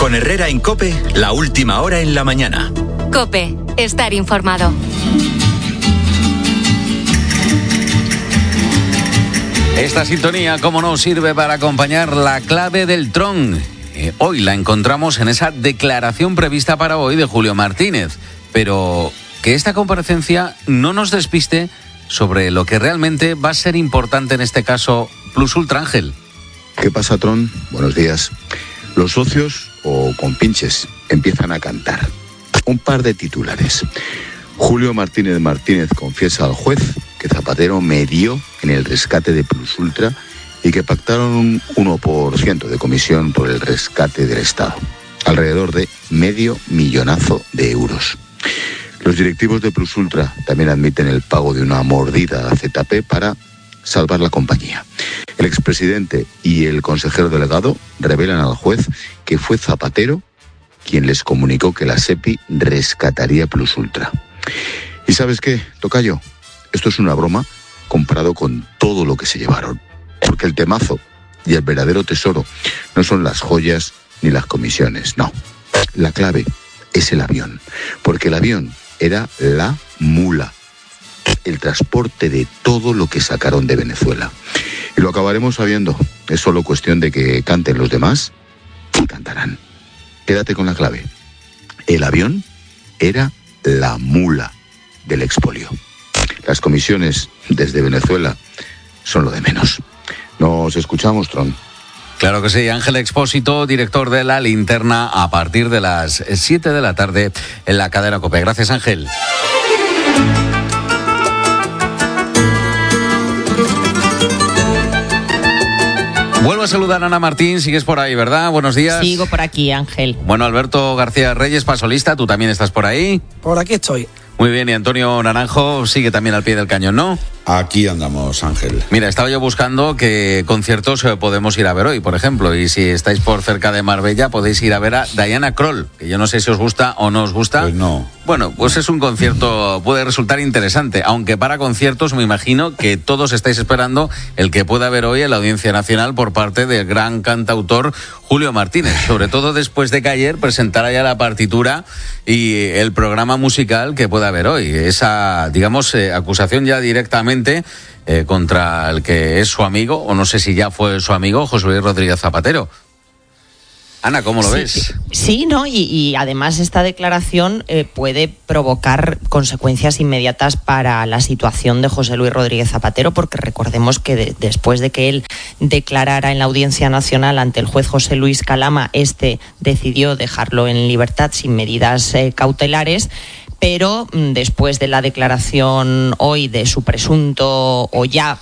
Con Herrera en COPE, la última hora en la mañana. COPE, estar informado. Esta sintonía, como no, sirve para acompañar la clave del tron. Hoy la encontramos en esa declaración prevista para hoy de Julio Martínez. Pero que esta comparecencia no nos despiste sobre lo que realmente va a ser importante en este caso Plus Ultra. Ángel. ¿Qué pasa, Tron? Buenos días. Los socios, o compinches, empiezan a cantar. Un par de titulares. Julio Martínez confiesa al juez que Zapatero medió en el rescate de Plus Ultra y que pactaron un 1% de comisión por el rescate del Estado. Alrededor de $500,000 de euros. Los directivos de Plus Ultra también admiten el pago de una mordida a ZP para salvar la compañía. El expresidente y el consejero delegado revelan al juez que fue Zapatero quien les comunicó que la SEPI rescataría Plus Ultra. ¿Y sabes qué, tocayo? Esto es una broma comparado con todo lo que se llevaron. Porque el temazo y el verdadero tesoro no son las joyas ni las comisiones, no. La clave es el avión, porque el avión era la mula, el transporte de todo lo que sacaron de Venezuela. Y lo acabaremos sabiendo, es solo cuestión de que canten los demás y cantarán. Quédate con la clave. El avión era la mula del expolio. Las comisiones desde Venezuela son lo de menos. Nos escuchamos, Tron. Claro que sí. Ángel Expósito, director de La Linterna, a partir de las 7 de la tarde en la cadena COPE. Gracias, Ángel. Vuelvo a saludar a Ana Martín, sigues por ahí, ¿verdad? Buenos días. Sigo por aquí, Ángel. Bueno, Alberto García Reyes, pasolista, tú también estás por ahí. Por aquí estoy. Muy bien, y Antonio Naranjo sigue también al pie del cañón, ¿no? Aquí andamos, Ángel. Mira, estaba yo buscando qué conciertos podemos ir a ver hoy, por ejemplo, y si estáis por cerca de Marbella podéis ir a ver a Diana Krall, que yo no sé si os gusta o no os gusta. Pues no. Bueno, pues es un concierto, puede resultar interesante, aunque para conciertos me imagino que todos estáis esperando el que pueda haber hoy en la Audiencia Nacional por parte del gran cantautor Julio Martínez, sobre todo después de que ayer presentara ya la partitura y el programa musical que pueda haber hoy. Esa, digamos, acusación ya directamente contra el que es su amigo, o no sé si ya fue su amigo, José Luis Rodríguez Zapatero. Ana, ¿cómo lo ves? Sí, ¿no? Y además esta declaración puede provocar consecuencias inmediatas para la situación de José Luis Rodríguez Zapatero, porque recordemos que después de que él declarara en la Audiencia Nacional ante el juez José Luis Calama, decidió dejarlo en libertad sin medidas cautelares. Pero después de la declaración hoy de su presunto o ya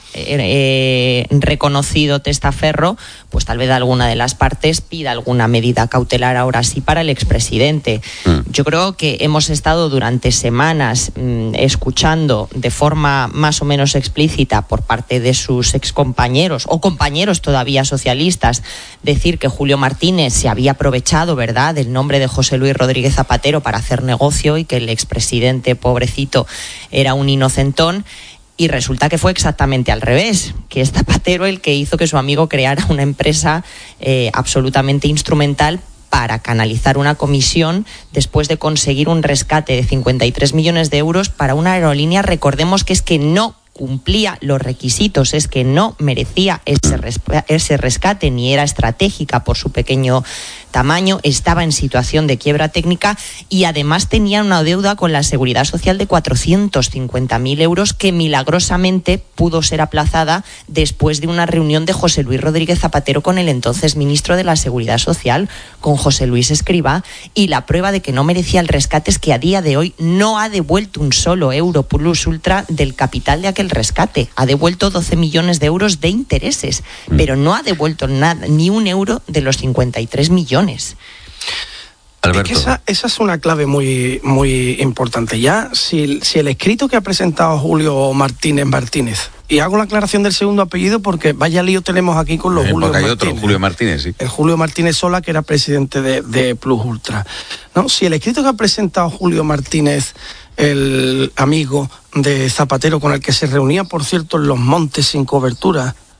reconocido testaferro, pues tal vez alguna de las partes pida alguna medida cautelar ahora sí para el expresidente. Yo creo que hemos estado durante semanas escuchando de forma más o menos explícita por parte de sus excompañeros o compañeros todavía socialistas decir que Julio Martínez se había aprovechado, ¿verdad?, del nombre de José Luis Rodríguez Zapatero para hacer negocio y que el expresidente, pobrecito, era un inocentón. Y resulta que fue exactamente al revés, que es Zapatero el que hizo que su amigo creara una empresa absolutamente instrumental para canalizar una comisión después de conseguir un rescate de 53 millones de euros para una aerolínea. Recordemos que es que no cumplía los requisitos, es que no merecía ese rescate, ni era estratégica por su pequeño tamaño, estaba en situación de quiebra técnica y además tenía una deuda con la Seguridad Social de 450.000 euros que milagrosamente pudo ser aplazada después de una reunión de José Luis Rodríguez Zapatero con el entonces ministro de la Seguridad Social, con José Luis Escrivá, y la prueba de que no merecía el rescate es que a día de hoy no ha devuelto un solo euro Plus Ultra del capital de aquel rescate, ha devuelto 12 millones de euros de intereses, pero no ha devuelto nada, ni un euro de los 53 millones. Alberto. Es que esa es una clave muy, muy importante. Ya, si el escrito que ha presentado Julio Martínez, y hago la aclaración del segundo apellido porque vaya lío tenemos aquí con los Julio Martínez. Otro Julio Martínez, sí. El Julio Martínez Sola, que era presidente de Plus Ultra. ¿No? Si el escrito que ha presentado Julio Martínez, el amigo de Zapatero con el que se reunía, por cierto, en Los Montes sin cobertura,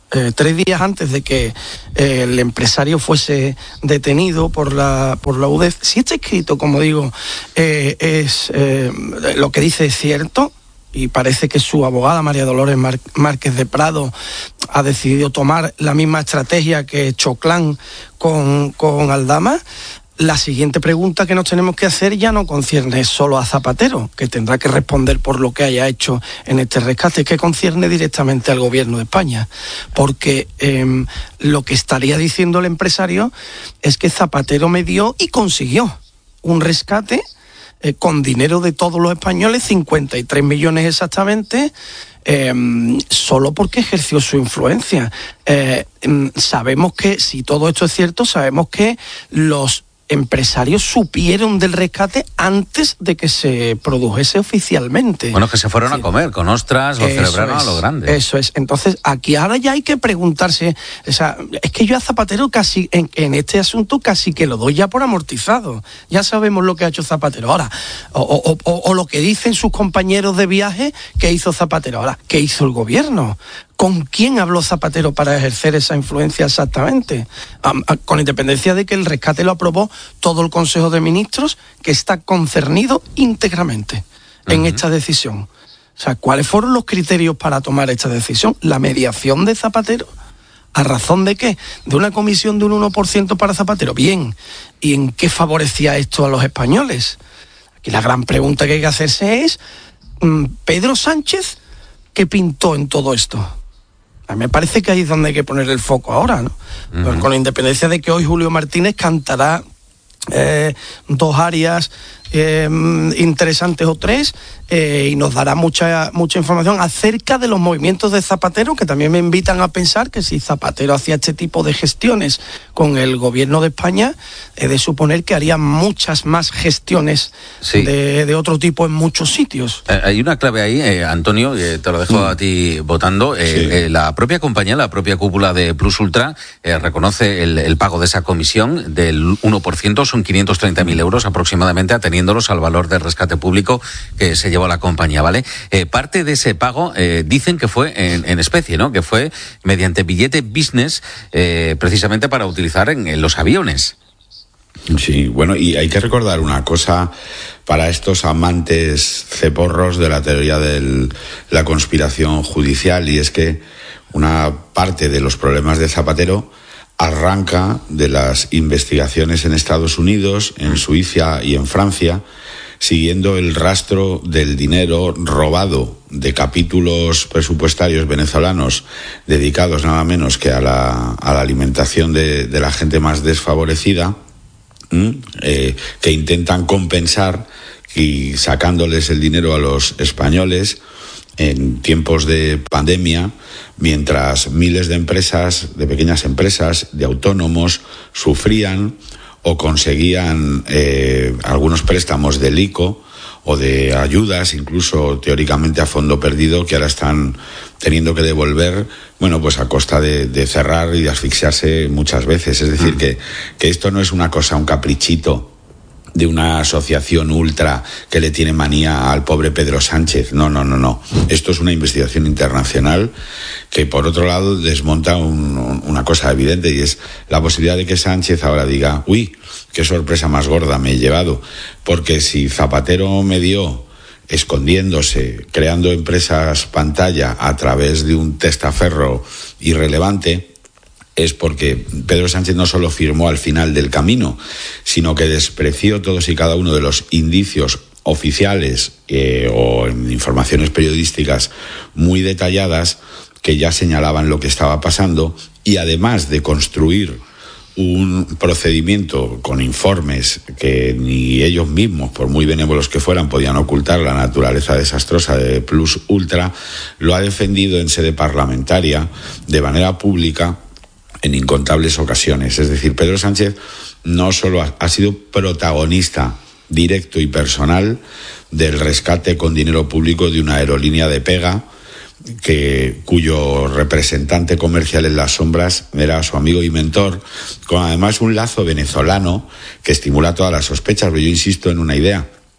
3 días antes de que el empresario fuese detenido por la UDEF. Si este escrito, como digo, es lo que dice es cierto, y parece que su abogada María Dolores Márquez de Prado ha decidido tomar la misma estrategia que Choclán con Aldama, la siguiente pregunta que nos tenemos que hacer ya no concierne solo a Zapatero, que tendrá que responder por lo que haya hecho en este rescate, que concierne directamente al gobierno de España. Porque lo que estaría diciendo el empresario es que Zapatero me dio y consiguió un rescate con dinero de todos los españoles, 53 millones exactamente, solo porque ejerció su influencia. Sabemos que, si todo esto es cierto, sabemos que los empresarios supieron del rescate antes de que se produjese oficialmente. Bueno, que se fueron a comer con ostras, lo celebraron a lo grande. Eso es. Entonces, aquí ahora ya hay que preguntarse, o sea, es que yo a Zapatero casi, en este asunto casi que lo doy ya por amortizado. Ya sabemos lo que ha hecho Zapatero. Ahora, o lo que dicen sus compañeros de viaje que hizo Zapatero. Ahora, ¿qué hizo el gobierno? ¿Con quién habló Zapatero para ejercer esa influencia exactamente? Con independencia de que el rescate lo aprobó todo el Consejo de Ministros, que está concernido íntegramente en esta decisión. O sea, ¿cuáles fueron los criterios para tomar esta decisión? La mediación de Zapatero. ¿A razón de qué? ¿De una comisión de un 1% para Zapatero? Bien. ¿Y en qué favorecía esto a los españoles? Aquí la gran pregunta que hay que hacerse es, ¿Pedro Sánchez qué pintó en todo esto? A mí me parece que ahí es donde hay que poner el foco ahora, ¿no? Pues con independencia de que hoy Julio Martínez cantará 2 áreas interesantes o 3, y nos dará mucha información acerca de los movimientos de Zapatero, que también me invitan a pensar que si Zapatero hacía este tipo de gestiones con el gobierno de España, he de suponer que haría muchas más gestiones de otro tipo en muchos sitios. Hay una clave ahí, Antonio, te lo dejo a ti votando. La propia compañía, la propia cúpula de Plus Ultra, reconoce el pago de esa comisión del 1%, son 530.000 euros aproximadamente, ateniéndolos al valor del rescate público que se llevó a la compañía, ¿vale? Parte de ese pago dicen que fue en especie, ¿no? Que fue mediante billete business, precisamente para utilizar en los aviones. Sí, bueno, y hay que recordar una cosa para estos amantes ceporros de la teoría de la conspiración judicial, y es que una parte de los problemas de Zapatero arranca de las investigaciones en Estados Unidos, en Suiza y en Francia, siguiendo el rastro del dinero robado de capítulos presupuestarios venezolanos dedicados nada menos que a la alimentación de la gente más desfavorecida, que intentan compensar y sacándoles el dinero a los españoles en tiempos de pandemia, mientras miles de empresas, de pequeñas empresas, de autónomos, sufrían o conseguían algunos préstamos del ICO o de ayudas, incluso teóricamente a fondo perdido, que ahora están teniendo que devolver, bueno, pues a costa de cerrar y de asfixiarse muchas veces. Es decir, que esto no es una cosa, un caprichito de una asociación ultra que le tiene manía al pobre Pedro Sánchez. No. Esto es una investigación internacional que, por otro lado, desmonta una cosa evidente, y es la posibilidad de que Sánchez ahora diga, uy, qué sorpresa más gorda me he llevado, porque si Zapatero me dio escondiéndose, creando empresas pantalla a través de un testaferro irrelevante, es porque Pedro Sánchez no solo firmó al final del camino, sino que despreció todos y cada uno de los indicios oficiales o en informaciones periodísticas muy detalladas que ya señalaban lo que estaba pasando, y además de construir un procedimiento con informes que ni ellos mismos, por muy benévolos que fueran, podían ocultar la naturaleza desastrosa de Plus Ultra, lo ha defendido en sede parlamentaria de manera pública en incontables ocasiones. Es decir, Pedro Sánchez no solo ha sido protagonista directo y personal del rescate con dinero público de una aerolínea de pega, cuyo representante comercial en las sombras era su amigo y mentor, con además un lazo venezolano que estimula todas las sospechas. Pero yo insisto en una idea: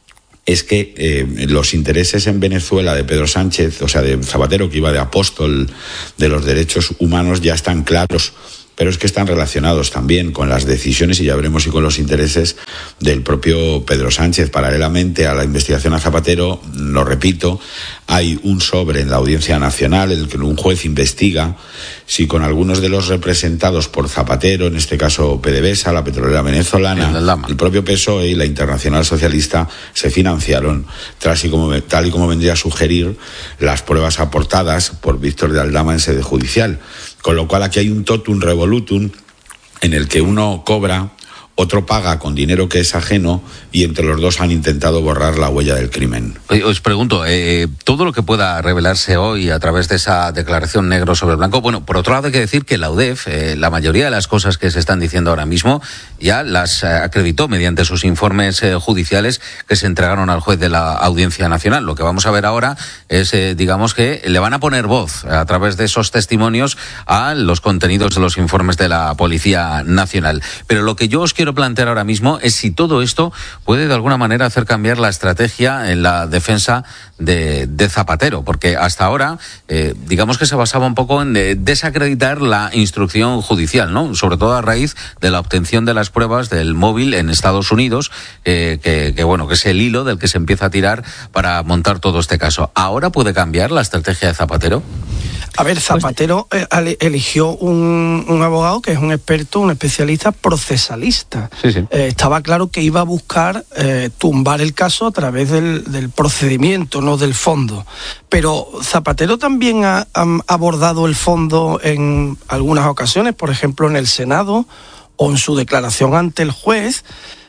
es que los intereses en Venezuela de Pedro Sánchez, o sea, de Zapatero, que iba de apóstol de los derechos humanos, ya están claros. Pero es que están relacionados también con las decisiones, y ya veremos, y con los intereses del propio Pedro Sánchez. Paralelamente a la investigación a Zapatero, lo repito, hay un sobre en la Audiencia Nacional en el que un juez investiga si con algunos de los representados por Zapatero, en este caso PDVSA, la petrolera venezolana, el propio PSOE y la Internacional Socialista se financiaron tal y como vendría a sugerir las pruebas aportadas por Víctor de Aldama en sede judicial. Con lo cual aquí hay un totum revolutum en el que uno cobra, otro paga con dinero que es ajeno, y entre los dos han intentado borrar la huella del crimen. Os pregunto, todo lo que pueda revelarse hoy a través de esa declaración negro sobre blanco, bueno, por otro lado hay que decir que la UDEF, la mayoría de las cosas que se están diciendo ahora mismo, ya las acreditó mediante sus informes judiciales que se entregaron al juez de la Audiencia Nacional. Lo que vamos a ver ahora es, digamos, que le van a poner voz a través de esos testimonios a los contenidos de los informes de la Policía Nacional. Pero lo que yo os quiero plantear ahora mismo es si todo esto puede de alguna manera hacer cambiar la estrategia en la defensa de Zapatero, porque hasta ahora digamos que se basaba un poco en desacreditar la instrucción judicial, ¿no? Sobre todo a raíz de la obtención de las pruebas del móvil en Estados Unidos, que es el hilo del que se empieza a tirar para montar todo este caso. ¿Ahora puede cambiar la estrategia de Zapatero? A ver, Zapatero eligió un abogado que es un experto, un especialista procesalista. Sí, sí. Estaba claro que iba a buscar tumbar el caso a través del procedimiento, no del fondo. Pero Zapatero también ha abordado el fondo en algunas ocasiones, por ejemplo en el Senado o en su declaración ante el juez.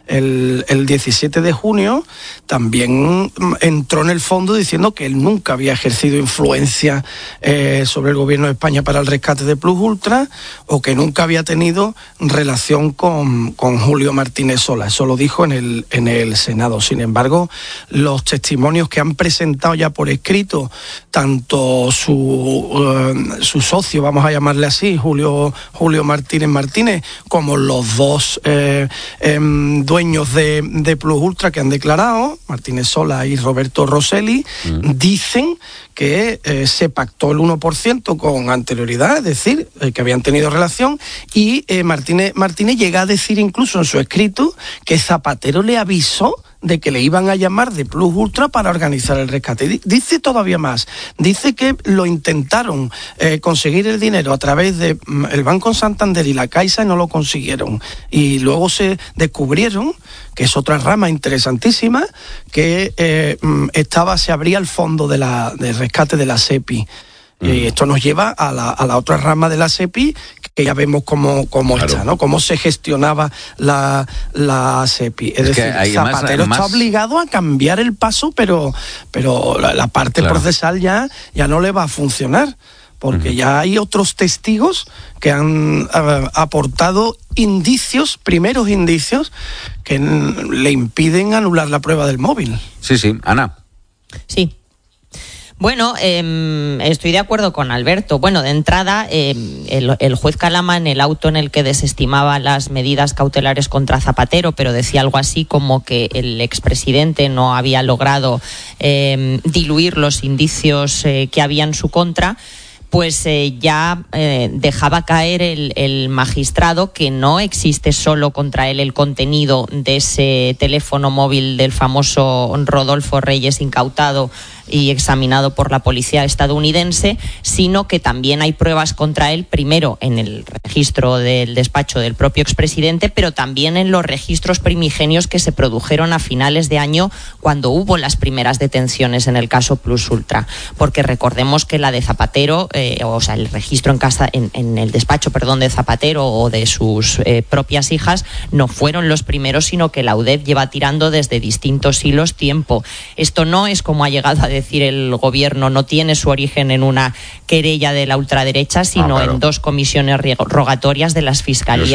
El 17 de junio también entró en el fondo diciendo que él nunca había ejercido influencia sobre el gobierno de España para el rescate de Plus Ultra, o que nunca había tenido relación con Julio Martínez Sola. Eso lo dijo en el Senado. Sin embargo, los testimonios que han presentado ya por escrito, tanto su socio, vamos a llamarle así, Julio Martínez, como los dos dueños de Plus Ultra que han declarado, Martínez Sola y Roberto Rosselli, dicen que se pactó el 1% con anterioridad, es decir, que habían tenido relación, y Martínez llega a decir incluso en su escrito que Zapatero le avisó de que le iban a llamar de Plus Ultra para organizar el rescate. Dice todavía más, dice que lo intentaron conseguir el dinero a través de el Banco Santander y la Caixa y no lo consiguieron. Y luego se descubrieron, que es otra rama interesantísima, que se abría el fondo de rescate de la SEPI. Y esto nos lleva a la otra rama de la SEPI, que ya vemos cómo claro, está, ¿no? Cómo se gestionaba la SEPI. Es decir, Zapatero está obligado a cambiar el paso, pero la parte claro, procesal ya no le va a funcionar, porque ya hay otros testigos que han aportado primeros indicios, que le impiden anular la prueba del móvil. Sí, Ana. Sí. Bueno, estoy de acuerdo con Alberto. Bueno, de entrada, el juez Calama, en el auto en el que desestimaba las medidas cautelares contra Zapatero, pero decía algo así como que el expresidente no había logrado diluir los indicios que había en su contra, pues ya dejaba caer el magistrado que no existe solo contra él el contenido de ese teléfono móvil del famoso Rodolfo Reyes incautado y examinado por la policía estadounidense, sino que también hay pruebas contra él, primero en el registro del despacho del propio expresidente, pero también en los registros primigenios que se produjeron a finales de año, cuando hubo las primeras detenciones en el caso Plus Ultra. Porque recordemos que la de Zapatero, el registro en el despacho de Zapatero o de sus propias hijas, no fueron los primeros, sino que la UDEF lleva tirando desde distintos hilos tiempo. Esto no es, como ha llegado a decir el gobierno, no tiene su origen en una querella de la ultraderecha, sino claro, en dos comisiones rogatorias de las fiscalías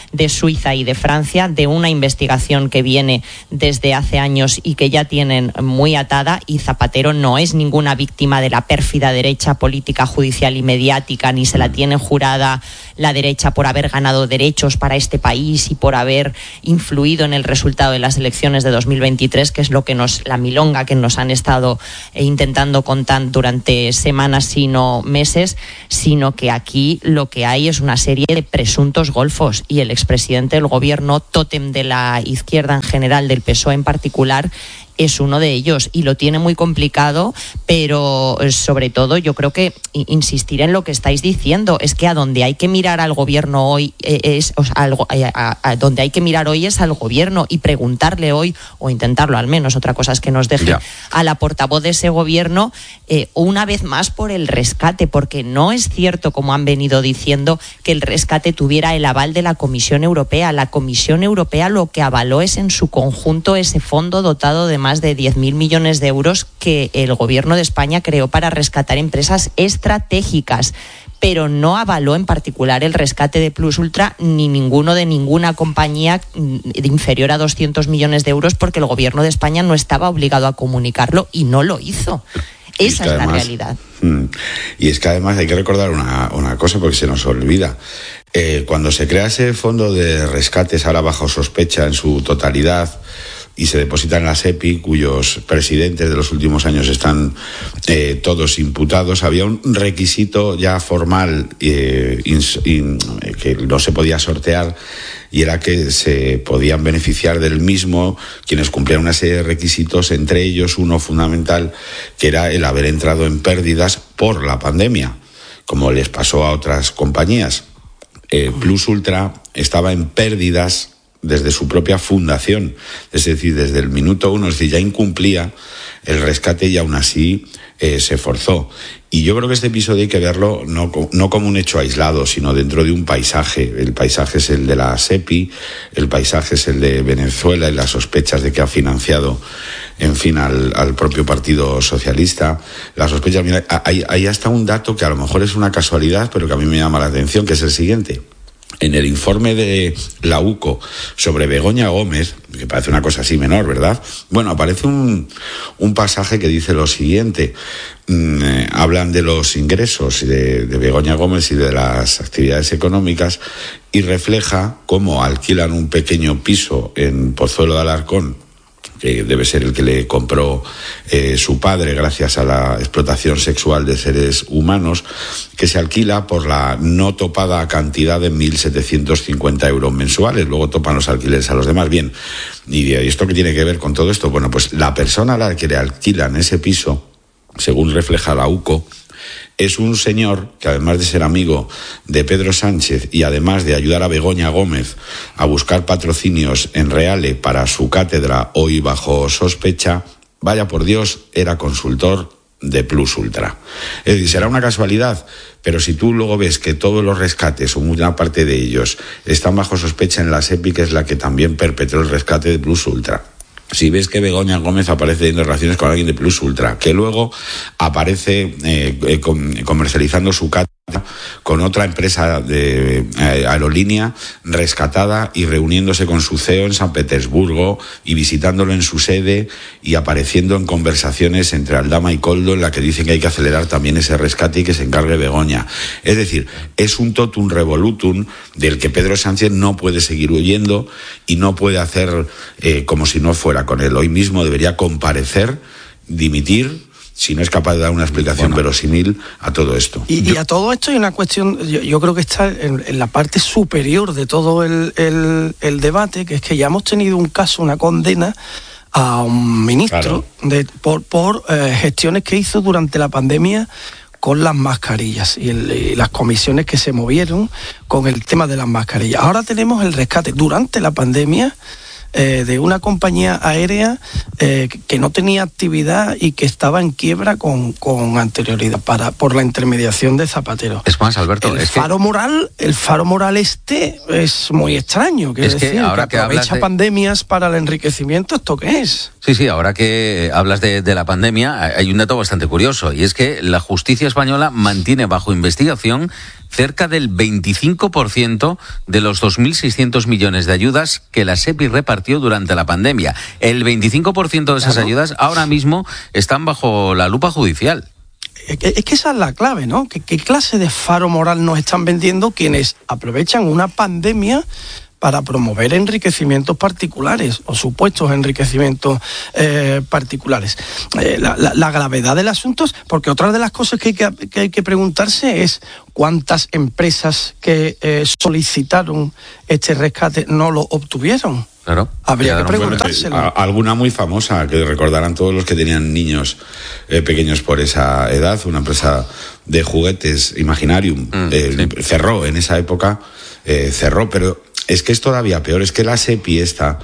de Suiza y de Francia, de una investigación que viene desde hace años y que ya tienen muy atada, y Zapatero no es ninguna víctima de la pérfida derecha política, judicial y mediática, ni se la tiene jurada la derecha por haber ganado derechos para este país y por haber influido en el resultado de las elecciones de 2023, que es lo que la milonga que nos han estado intentando contar durante semanas, sino meses, sino que aquí lo que hay es una serie de presuntos golfos, y el expresidente del gobierno, tótem de la izquierda en general, del PSOE en particular, es uno de ellos y lo tiene muy complicado, pero sobre todo yo creo que insistir en lo que estáis diciendo es que a donde hay que mirar al gobierno hoy donde hay que mirar hoy es al gobierno, y preguntarle hoy, o intentarlo al menos, otra cosa es que nos deje a la portavoz de ese gobierno una vez más por el rescate, porque no es cierto, como han venido diciendo, que el rescate tuviera el aval de la Comisión Europea. La Comisión Europea lo que avaló es en su conjunto ese fondo dotado de más de 10.000 millones de euros que el gobierno de España creó para rescatar empresas estratégicas, pero no avaló en particular el rescate de Plus Ultra ni ninguno de ninguna compañía inferior a 200 millones de euros, porque el gobierno de España no estaba obligado a comunicarlo y no lo hizo. Esa es la realidad. Y es que además hay que recordar una cosa, porque se nos olvida. Cuando se crea ese fondo de rescates, ahora bajo sospecha en su totalidad, y se depositan en la SEPI, cuyos presidentes de los últimos años están todos imputados, había un requisito ya formal que no se podía sortear, y era que se podían beneficiar del mismo quienes cumplían una serie de requisitos, entre ellos uno fundamental, que era el haber entrado en pérdidas por la pandemia, como les pasó a otras compañías. Plus Ultra estaba en pérdidas desde su propia fundación, es decir, desde el minuto uno, es decir, ya incumplía el rescate y aún así se forzó. Y yo creo que este episodio hay que verlo no como un hecho aislado, sino dentro de un paisaje. El paisaje es el de la SEPI, el paisaje es el de Venezuela y las sospechas de que ha financiado, en fin, al propio Partido Socialista. Las sospechas, mira, hay hasta un dato que a lo mejor es una casualidad, pero que a mí me llama la atención, que es el siguiente. En el informe de la UCO sobre Begoña Gómez, que parece una cosa así menor, ¿verdad? Bueno, aparece un pasaje que dice lo siguiente. Hablan de los ingresos de Begoña Gómez y de las actividades económicas, y refleja cómo alquilan un pequeño piso en Pozuelo de Alarcón, que debe ser el que le compró su padre gracias a la explotación sexual de seres humanos, que se alquila por la no topada cantidad de 1.750 euros mensuales. Luego topan los alquileres a los demás. Bien, ¿y esto qué tiene que ver con todo esto? Bueno, pues la persona a la que le alquilan ese piso, según refleja la UCO, es un señor que, además de ser amigo de Pedro Sánchez y además de ayudar a Begoña Gómez a buscar patrocinios en Reale para su cátedra, hoy bajo sospecha, vaya por Dios, era consultor de Plus Ultra. Es decir, será una casualidad, pero si tú luego ves que todos los rescates, o una parte de ellos, están bajo sospecha en la SEPI, que es la que también perpetró el rescate de Plus Ultra, si ves que Begoña Gómez aparece teniendo relaciones con alguien de Plus Ultra, que luego aparece comercializando su cátedra con otra empresa de aerolínea rescatada y reuniéndose con su CEO en San Petersburgo y visitándolo en su sede y apareciendo en conversaciones entre Aldama y Koldo, en la que dicen que hay que acelerar también ese rescate y que se encargue Begoña. Es decir, es un totum revolutum del que Pedro Sánchez no puede seguir huyendo y no puede hacer como si no fuera con él. Hoy mismo debería comparecer, dimitir, si no es capaz de dar una explicación verosímil a todo esto. Y a todo esto hay una cuestión, yo creo que está en la parte superior de todo el debate, que es que ya hemos tenido un caso, una condena a un ministro, claro, por gestiones que hizo durante la pandemia con las mascarillas y las comisiones que se movieron con el tema de las mascarillas. Ahora tenemos el rescate. Durante la pandemia, de una compañía aérea que no tenía actividad y que estaba en quiebra con anterioridad por la intermediación de Zapatero. Es más, Alberto, el faro moral es muy extraño, es que ahora que aprovecha pandemias para el enriquecimiento. ¿Esto qué es? Sí, ahora que hablas de la pandemia, hay un dato bastante curioso, y es que la justicia española mantiene bajo investigación cerca del 25% de los 2.600 millones de ayudas que la SEPI repartió durante la pandemia. El 25% de esas ayudas ahora mismo están bajo la lupa judicial. Es que esa es la clave, ¿no? ¿Qué clase de faro moral nos están vendiendo quienes aprovechan una pandemia para promover enriquecimientos particulares o supuestos enriquecimientos particulares? La gravedad del asunto es, porque otra de las cosas que hay que preguntarse es cuántas empresas que solicitaron este rescate no lo obtuvieron. Claro. Habría que preguntárselo. Alguna muy famosa, que recordarán todos los que tenían niños pequeños por esa edad, una empresa de juguetes, Imaginarium, cerró en esa época, pero es que es todavía peor, es que la SEPI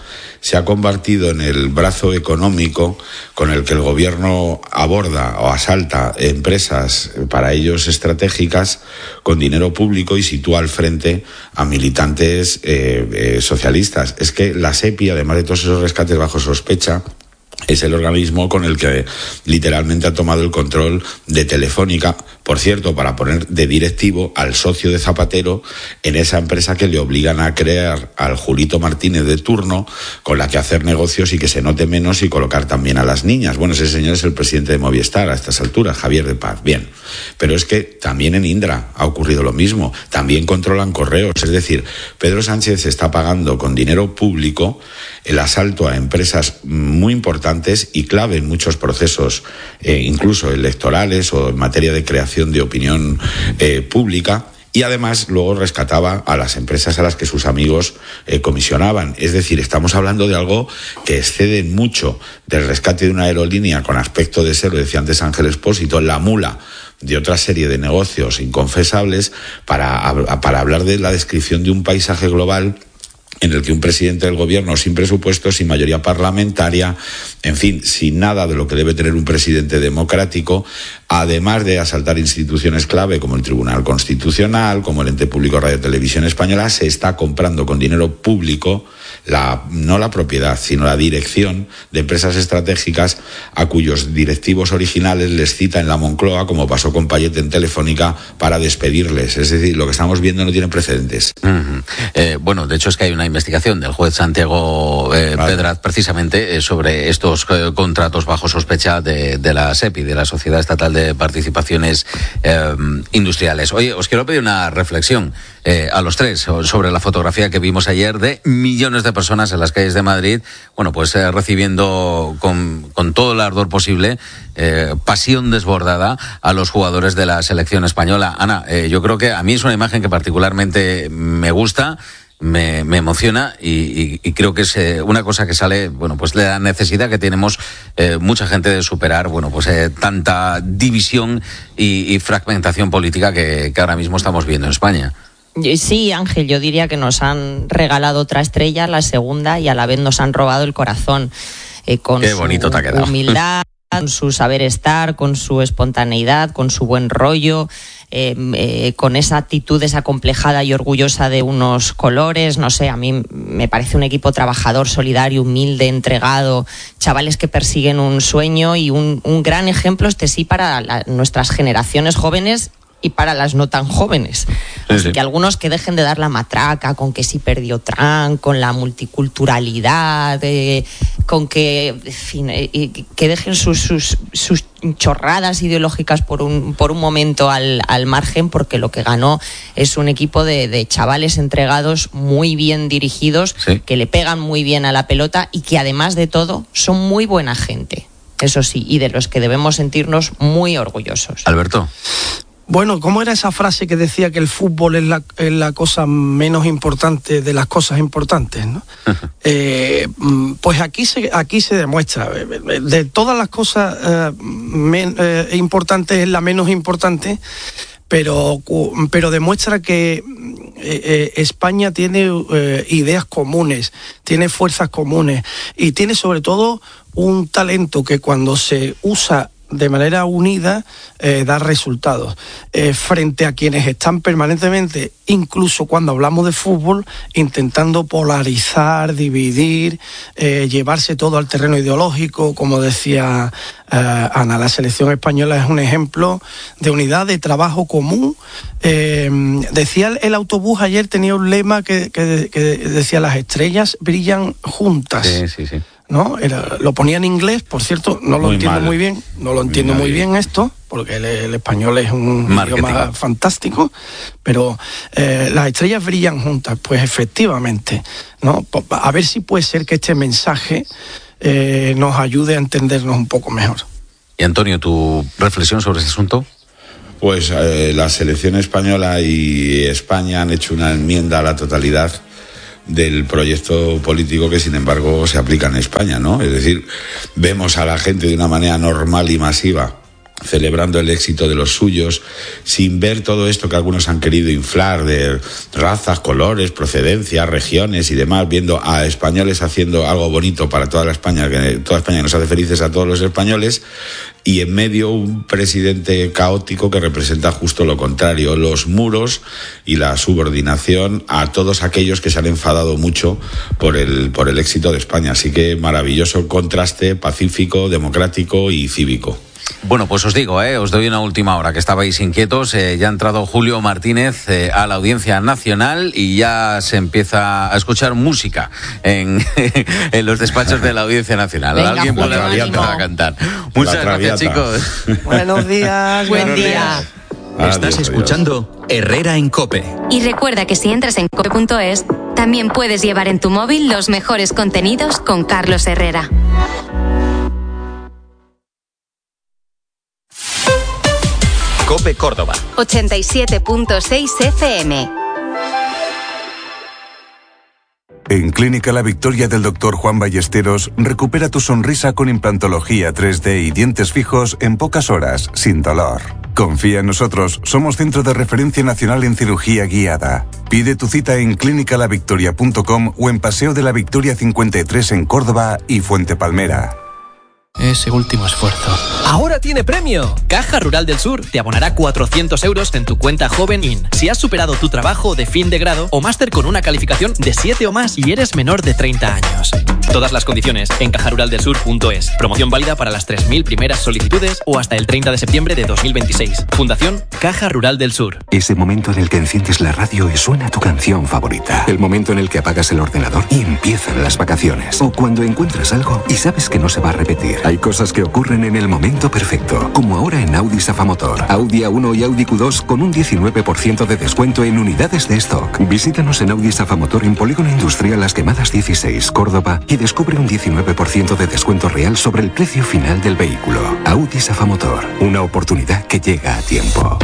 se ha convertido en el brazo económico con el que el gobierno aborda o asalta empresas para ellos estratégicas con dinero público y sitúa al frente a militantes socialistas. Es que la SEPI, además de todos esos rescates bajo sospecha, es el organismo con el que literalmente ha tomado el control de Telefónica, por cierto, para poner de directivo al socio de Zapatero en esa empresa que le obligan a crear al Julito Martínez de turno, con la que hacer negocios y que se note menos y colocar también a las niñas. Bueno, ese señor es el presidente de Movistar a estas alturas, Javier de Paz. Bien, pero es que también en Indra ha ocurrido lo mismo, también controlan correos, es decir, Pedro Sánchez está pagando con dinero público el asalto a empresas muy importantes y clave en muchos procesos, incluso electorales o en materia de creación de opinión pública, y además luego rescataba a las empresas a las que sus amigos comisionaban. Es decir, estamos hablando de algo que excede mucho del rescate de una aerolínea con aspecto de ser, lo decía antes Ángel Expósito, la mula de otra serie de negocios inconfesables, para hablar de la descripción de un paisaje global en el que un presidente del gobierno sin presupuesto, sin mayoría parlamentaria, en fin, sin nada de lo que debe tener un presidente democrático, además de asaltar instituciones clave como el Tribunal Constitucional, como el ente público Radio Televisión Española, se está comprando con dinero público no la propiedad, sino la dirección de empresas estratégicas a cuyos directivos originales les cita en la Moncloa, como pasó con Payet en Telefónica, para despedirles. Es decir, lo que estamos viendo no tiene precedentes. Bueno, de hecho es que hay una investigación del juez Santiago Pedraz precisamente sobre estos contratos bajo sospecha de la SEPI, de la Sociedad Estatal de Participaciones Industriales. Oye, os quiero pedir una reflexión a los tres sobre la fotografía que vimos ayer de millones de personas en las calles de Madrid, bueno, pues recibiendo con todo el ardor posible, pasión desbordada a los jugadores de la selección española. Ana, yo creo que a mí es una imagen que particularmente me gusta, me emociona y creo que es una cosa que sale, bueno, pues de la necesidad que tenemos mucha gente de superar, bueno, pues tanta división y fragmentación política que ahora mismo estamos viendo en España. Sí, Ángel, yo diría que nos han regalado otra estrella, la segunda, y a la vez nos han robado el corazón. Con Qué bonito te ha quedado. Su humildad, con su saber estar, con su espontaneidad, con su buen rollo, con esa actitud desacomplejada y orgullosa de unos colores. No sé, a mí me parece un equipo trabajador, solidario, humilde, entregado, chavales que persiguen un sueño y un gran ejemplo, sí, para nuestras generaciones jóvenes y para las no tan jóvenes. Así que algunos que dejen de dar la matraca con que sí perdió Trump, con la multiculturalidad, con que, en fin, que dejen sus chorradas ideológicas por un momento al margen, porque lo que ganó es un equipo de chavales entregados, muy bien dirigidos, que le pegan muy bien a la pelota y que además de todo son muy buena gente, eso sí, y de los que debemos sentirnos muy orgullosos. Alberto. Bueno, ¿cómo era esa frase que decía que el fútbol es la cosa menos importante de las cosas importantes, ¿no? Pues aquí se demuestra. De todas las cosas importantes es la menos importante, pero demuestra que España tiene ideas comunes, tiene fuerzas comunes y tiene sobre todo un talento que cuando se usa de manera unida da resultados frente a quienes están permanentemente, incluso cuando hablamos de fútbol, intentando polarizar, dividir, llevarse todo al terreno ideológico. Como decía Ana, la selección española es un ejemplo de unidad, de trabajo común. Decía el autobús ayer, tenía un lema que decía: las estrellas brillan juntas. Sí. ¿No? Lo ponía en inglés, por cierto, no lo entiendo muy bien, esto, porque el español es un idioma fantástico, pero las estrellas brillan juntas, pues efectivamente, ¿no? A ver si puede ser que este mensaje nos ayude a entendernos un poco mejor. Y Antonio, ¿tu reflexión sobre este asunto? Pues la selección española y España han hecho una enmienda a la totalidad del proyecto político que sin embargo se aplica en España, ¿no? Es decir, vemos a la gente de una manera normal y masiva celebrando el éxito de los suyos, sin ver todo esto que algunos han querido inflar de razas, colores, procedencias, regiones y demás, viendo a españoles haciendo algo bonito para toda España, que toda España nos hace felices a todos los españoles, y en medio un presidente caótico que representa justo lo contrario, los muros y la subordinación a todos aquellos que se han enfadado mucho por el éxito de España. Así que maravilloso contraste pacífico, democrático y cívico. Bueno, pues os digo, os doy una última hora, que estabais inquietos. Ya ha entrado Julio Martínez a la Audiencia Nacional y ya se empieza a escuchar música en los despachos de la Audiencia Nacional. Venga, alguien podrá empezar a cantar. Muchas gracias, chicos. Buenos días. Buen día. Estás escuchando Herrera en COPE. Y recuerda que si entras en cope.es, también puedes llevar en tu móvil los mejores contenidos con Carlos Herrera. COPE Córdoba 87.6 FM. En Clínica La Victoria del Dr. Juan Ballesteros, recupera tu sonrisa con implantología 3D y dientes fijos en pocas horas, sin dolor. Confía en nosotros, somos centro de referencia nacional en cirugía guiada. Pide tu cita en clinicalavictoria.com o en Paseo de la Victoria 53 en Córdoba y Fuente Palmera. Ese último esfuerzo. ¡Ahora tiene premio! Caja Rural del Sur te abonará 400 euros en tu cuenta Joven In si has superado tu trabajo de fin de grado o máster con una calificación de 7 o más y eres menor de 30 años. Todas las condiciones en cajaruraldelsur.es. Promoción válida para las 3.000 primeras solicitudes o hasta el 30 de septiembre de 2026. Fundación Caja Rural del Sur. Ese momento en el que enciendes la radio y suena tu canción favorita. El momento en el que apagas el ordenador y empiezan las vacaciones. O cuando encuentras algo y sabes que no se va a repetir. Hay cosas que ocurren en el momento perfecto, como ahora en Audi Safamotor. Audi A1 y Audi Q2 con un 19% de descuento en unidades de stock. Visítanos en Audi Safamotor en Polígono Industrial Las Quemadas 16, Córdoba, y descubre un 19% de descuento real sobre el precio final del vehículo. Audi Safamotor, una oportunidad que llega a tiempo.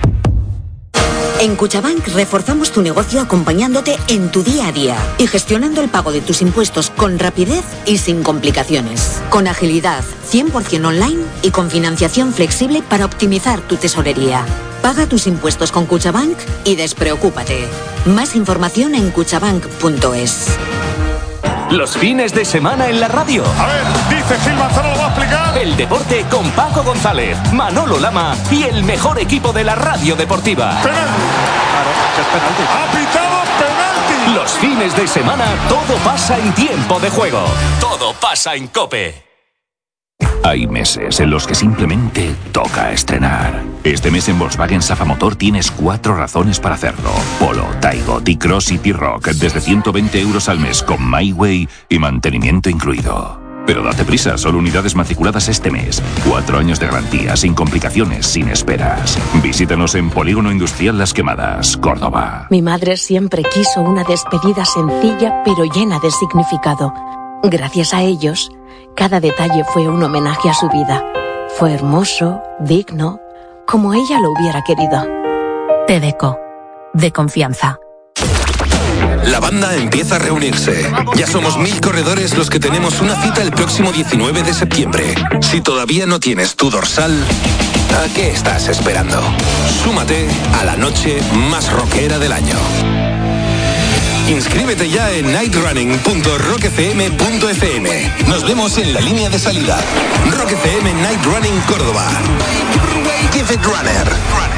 En Cuchabank reforzamos tu negocio acompañándote en tu día a día y gestionando el pago de tus impuestos con rapidez y sin complicaciones. Con agilidad, 100% online y con financiación flexible para optimizar tu tesorería. Paga tus impuestos con Cuchabank y despreocúpate. Más información en cuchabank.es. Los fines de semana en la radio. A ver, dice Gil Manzano, lo va a explicar. El deporte con Paco González, Manolo Lama y el mejor equipo de la radio deportiva. Penalti. Claro, es penalti. Ha pitado penalti. Los fines de semana todo pasa en tiempo de juego. Todo pasa en COPE. Hay meses en los que simplemente toca estrenar. Este mes en Volkswagen Safamotor tienes 4 razones para hacerlo. Polo, Taigo, T-Cross y T-Rock desde 120 euros al mes con MyWay y mantenimiento incluido. Pero date prisa, solo unidades matriculadas este mes. 4 años de garantía, sin complicaciones, sin esperas. Visítanos en Polígono Industrial Las Quemadas, Córdoba. Mi madre siempre quiso una despedida sencilla pero llena de significado. Gracias a ellos, cada detalle fue un homenaje a su vida. Fue hermoso, digno, como ella lo hubiera querido. Tedeco, de confianza. La banda empieza a reunirse. Ya somos 1000 corredores los que tenemos una cita el próximo 19 de septiembre. Si todavía no tienes tu dorsal, ¿A qué estás esperando? Súmate a la noche más rockera del año. Inscríbete ya en nightrunning.rockfm.fm. Nos vemos en la línea de salida. Rock FM Night Running Córdoba. Give it runner.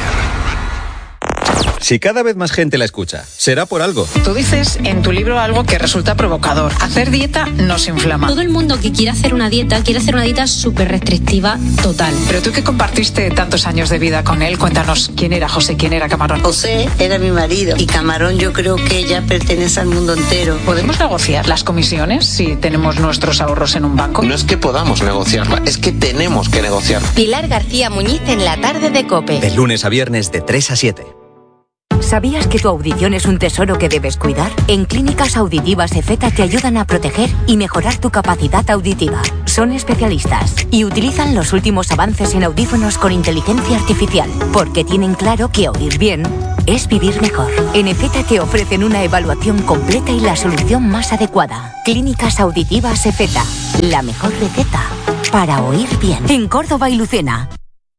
Si cada vez más gente la escucha, será por algo. Tú dices en tu libro algo que resulta provocador. Hacer dieta nos inflama. Todo el mundo que quiere hacer una dieta súper restrictiva total. Pero tú que compartiste tantos años de vida con él, cuéntanos quién era José, quién era Camarón. José era mi marido y Camarón yo creo que ya pertenece al mundo entero. ¿Podemos negociar las comisiones si tenemos nuestros ahorros en un banco? No es que podamos negociarla, es que tenemos que negociar. Pilar García Muñiz en la tarde de COPE. De lunes a viernes de 3 a 7. ¿Sabías que tu audición es un tesoro que debes cuidar? En Clínicas Auditivas EFETA te ayudan a proteger y mejorar tu capacidad auditiva. Son especialistas y utilizan los últimos avances en audífonos con inteligencia artificial, porque tienen claro que oír bien es vivir mejor. En EFETA te ofrecen una evaluación completa y la solución más adecuada. Clínicas Auditivas EFETA, la mejor receta para oír bien. En Córdoba y Lucena.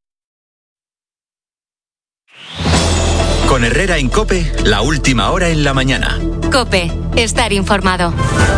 Con Herrera en COPE, la última hora en la mañana. COPE, estar informado.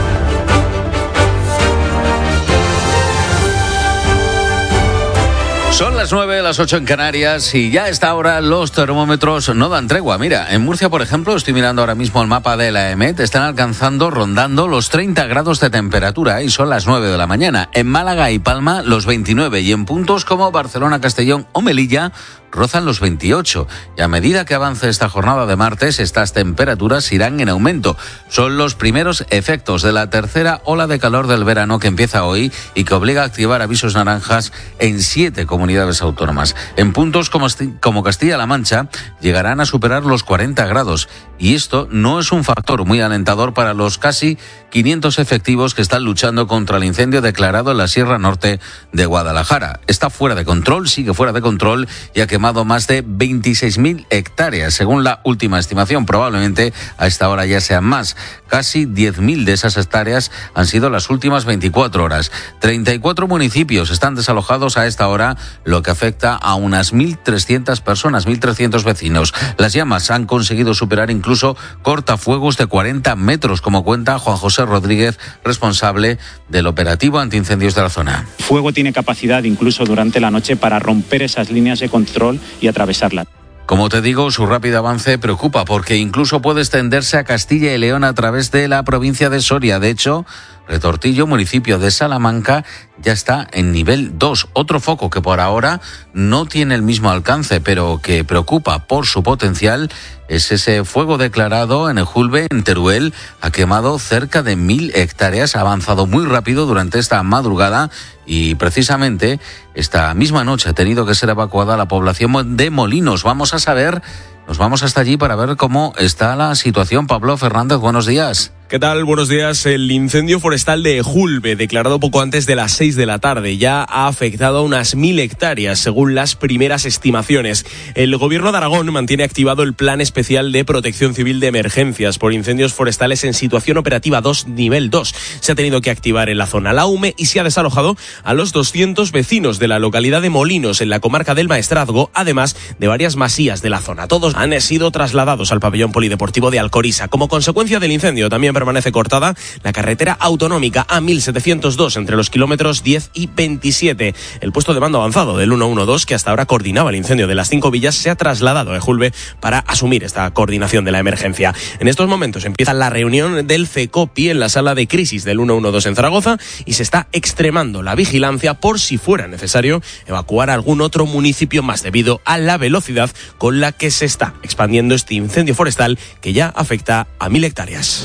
Son las 9, las 8 en Canarias y ya a esta hora los termómetros no dan tregua. Mira, en Murcia, por ejemplo, estoy mirando ahora mismo el mapa de la EMET, están rondando los 30 grados de temperatura y son las 9 de la mañana. En Málaga y Palma los 29 y en puntos como Barcelona, Castellón o Melilla rozan los 28. Y a medida que avance esta jornada de martes, estas temperaturas irán en aumento. Son los primeros efectos de la tercera ola de calor del verano que empieza hoy y que obliga a activar avisos naranjas en 7 comunidades autónomas. En puntos como Castilla-La Mancha llegarán a superar los 40 grados. Y esto no es un factor muy alentador para los casi 500 efectivos que están luchando contra el incendio declarado en la Sierra Norte de Guadalajara. Está fuera de control, sigue fuera de control y ha quemado más de 26.000 hectáreas. Según la última estimación, probablemente a esta hora ya sean más. Casi 10.000 de esas hectáreas han sido las últimas 24 horas. 34 municipios están desalojados a esta hora, lo que afecta a unas 1.300 personas, 1.300 vecinos. Las llamas han conseguido superar incluso cortafuegos de 40 metros, como cuenta Juan José Rodríguez, responsable del operativo antiincendios de la zona. El fuego tiene capacidad incluso durante la noche para romper esas líneas de control y atravesarlas. Como te digo, su rápido avance preocupa porque incluso puede extenderse a Castilla y León a través de la provincia de Soria. De hecho, Retortillo, municipio de Salamanca, ya está en nivel 2. Otro foco que por ahora no tiene el mismo alcance, pero que preocupa por su potencial, es ese fuego declarado en Ejulbe, en Teruel. Ha quemado cerca de 1.000 hectáreas, ha avanzado muy rápido durante esta madrugada y precisamente esta misma noche ha tenido que ser evacuada la población de Molinos. Vamos a saber, nos vamos hasta allí para ver cómo está la situación. Pablo Fernández, buenos días. ¿Qué tal? Buenos días. El incendio forestal de Ejulbe, declarado poco antes de las 6 de la tarde, ya ha afectado a unas 1.000 hectáreas, según las primeras estimaciones. El Gobierno de Aragón mantiene activado el Plan Especial de Protección Civil de Emergencias por incendios forestales en situación operativa 2, nivel 2. Se ha tenido que activar en la zona Laume y se ha desalojado a los 200 vecinos de la localidad de Molinos, en la comarca del Maestrazgo, además de varias masías de la zona. Todos han sido trasladados al pabellón polideportivo de Alcoriza. Como consecuencia del incendio, también permanece cortada la carretera autonómica A1702 entre los kilómetros 10 y 27. El puesto de mando avanzado del 112, que hasta ahora coordinaba el incendio de las 5 villas, se ha trasladado a Ejulbe para asumir esta coordinación de la emergencia. En estos momentos empieza la reunión del CECOPI en la sala de crisis del 112 en Zaragoza y se está extremando la vigilancia por si fuera necesario evacuar a algún otro municipio más debido a la velocidad con la que se está expandiendo este incendio forestal que ya afecta a 1.000 hectáreas.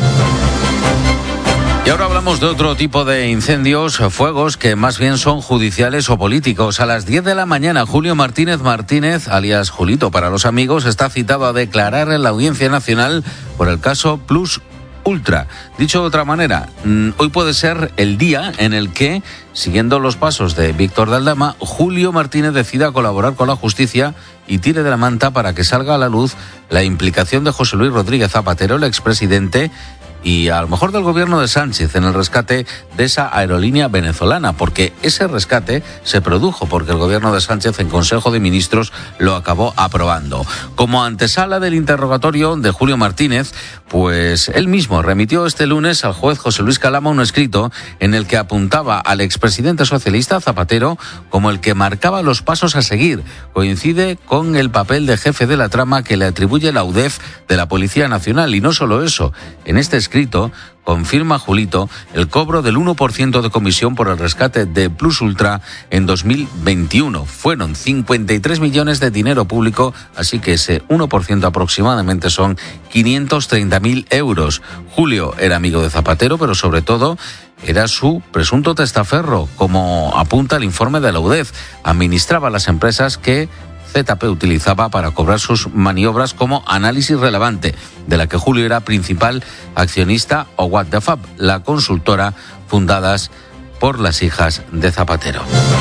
Y ahora hablamos de otro tipo de incendios, fuegos que más bien son judiciales o políticos. A las 10 de la mañana, Julio Martínez, alias Julito para los amigos, está citado a declarar en la Audiencia Nacional por el caso Plus Ultra. Dicho de otra manera, hoy puede ser el día en el que, siguiendo los pasos de Víctor de Aldama, Julio Martínez decida colaborar con la justicia y tire de la manta para que salga a la luz la implicación de José Luis Rodríguez Zapatero, el expresidente, y a lo mejor del gobierno de Sánchez en el rescate de esa aerolínea venezolana, porque ese rescate se produjo porque el gobierno de Sánchez en Consejo de Ministros lo acabó aprobando. Como antesala del interrogatorio de Julio Martínez, pues él mismo remitió este lunes al juez José Luis Calama un escrito en el que apuntaba al expresidente socialista Zapatero como el que marcaba los pasos a seguir. Coincide con el papel de jefe de la trama que le atribuye la UDEF de la Policía Nacional. Y no solo eso, en este escrito confirma Julito el cobro del 1% de comisión por el rescate de Plus Ultra en 2021. Fueron 53 millones de dinero público, así que ese 1% aproximadamente son 530.000 euros. Julio era amigo de Zapatero, pero sobre todo era su presunto testaferro, como apunta el informe de la UDEF. Administraba las empresas que ZP utilizaba para cobrar sus maniobras como Análisis Relevante, de la que Julio era principal accionista, o What the Fab, la consultora fundadas por las hijas de Zapatero.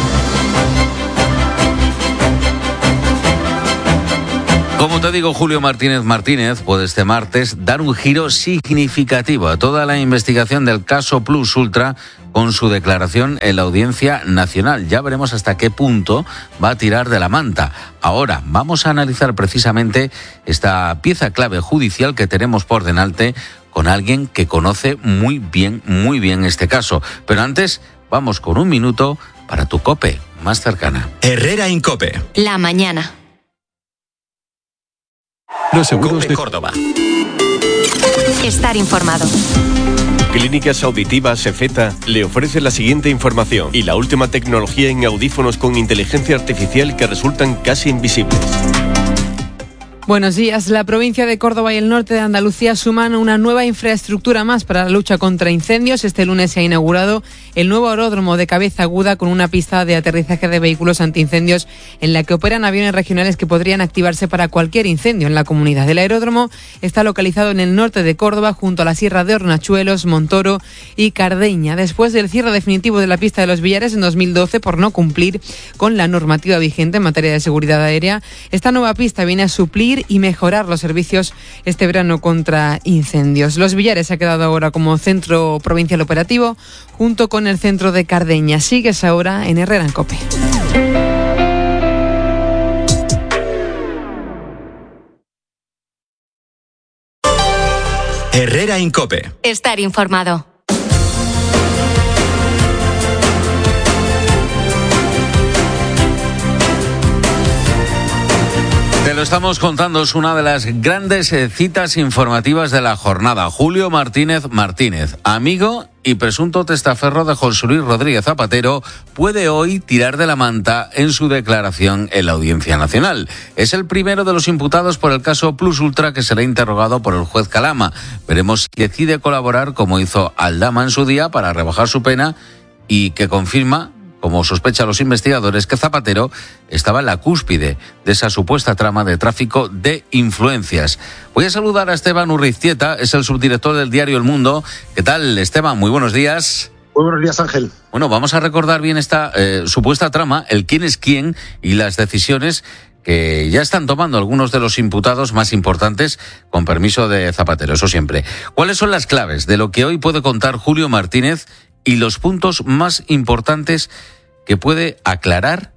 Como te digo, Julio Martínez puede este martes dar un giro significativo a toda la investigación del caso Plus Ultra con su declaración en la Audiencia Nacional. Ya veremos hasta qué punto va a tirar de la manta. Ahora vamos a analizar precisamente esta pieza clave judicial que tenemos por delante con alguien que conoce muy bien este caso. Pero antes, vamos con un minuto para tu COPE más cercana. Herrera Incope. La mañana. Los seguros de Córdoba. Estar informado. Clínicas Auditivas Cefeta le ofrece la siguiente información y la última tecnología en audífonos con inteligencia artificial que resultan casi invisibles. Buenos días. La provincia de Córdoba y el norte de Andalucía suman una nueva infraestructura más para la lucha contra incendios. Este lunes se ha inaugurado el nuevo aeródromo de Cabeza Aguda con una pista de aterrizaje de vehículos antiincendios en la que operan aviones regionales que podrían activarse para cualquier incendio en la comunidad. El aeródromo está localizado en el norte de Córdoba, junto a la sierra de Hornachuelos, Montoro y Cardeña. Después del cierre definitivo de la pista de Los Villares en 2012 por no cumplir con la normativa vigente en materia de seguridad aérea, esta nueva pista viene a suplir y mejorar los servicios este verano contra incendios. Los Villares ha quedado ahora como centro provincial operativo junto con el centro de Cardeña. Sigues ahora en Herrera Incope. Herrera Incope. Estar informado. Te lo estamos contando, es una de las grandes citas informativas de la jornada. Julio Martínez, amigo y presunto testaferro de José Luis Rodríguez Zapatero, puede hoy tirar de la manta en su declaración en la Audiencia Nacional. Es el primero de los imputados por el caso Plus Ultra que será interrogado por el juez Calama. Veremos si decide colaborar, como hizo Aldama en su día, para rebajar su pena y que confirma, como sospechan los investigadores, que Zapatero estaba en la cúspide de esa supuesta trama de tráfico de influencias. Voy a saludar a Esteban Urriztieta, es el subdirector del diario El Mundo. ¿Qué tal, Esteban? Muy buenos días. Muy buenos días, Ángel. Bueno, vamos a recordar bien esta supuesta trama, el quién es quién y las decisiones que ya están tomando algunos de los imputados más importantes, con permiso de Zapatero, eso siempre. ¿Cuáles son las claves de lo que hoy puede contar Julio Martínez y los puntos más importantes que puede aclarar